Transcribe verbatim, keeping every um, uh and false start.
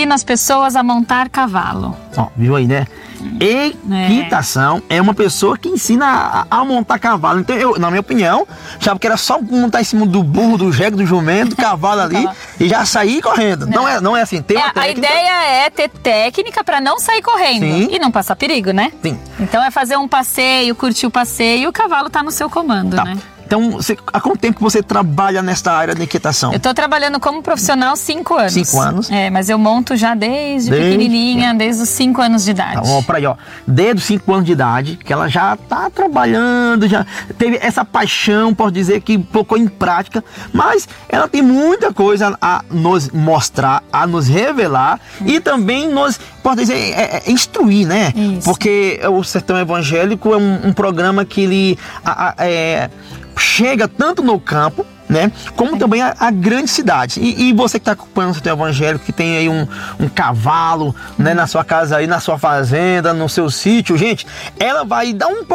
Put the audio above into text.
ensino as pessoas a montar cavalo. Ó, viu aí, né? Equitação é. é uma pessoa que ensina a, a montar cavalo. Então, eu, na minha opinião, achava que era só montar em cima do burro, do jegue, do jumento, do cavalo ali e já sair correndo. Não, não, é, não é assim. Tem uma é, técnica. A ideia é ter técnica para não sair correndo. Sim. E não passar perigo, né? Sim. Então é fazer um passeio, curtir o passeio e o cavalo tá no seu comando, Tá. né? Então, você, há quanto tempo que você trabalha nesta área de equitação? Eu tô trabalhando como profissional cinco anos. Cinco anos. É, mas eu monto já desde, desde... pequenininha, desde os cinco anos de idade. Tá, vamos pra aí, ó. Desde os cinco anos de idade, que ela já tá trabalhando, já teve essa paixão, posso dizer que colocou em prática, mas ela tem muita coisa a nos mostrar, a nos revelar hum. e também nos, posso dizer, é, é, instruir, né? Isso. Porque o Sertão Evangélico é um, um programa que ele a, a, é, chega tanto no campo, né, como também a, a grande cidade. E, e você que está acompanhando o Sertão Evangélico, que tem aí um, um cavalo, né, na sua casa aí, na sua fazenda, no seu sítio, gente, ela vai dar um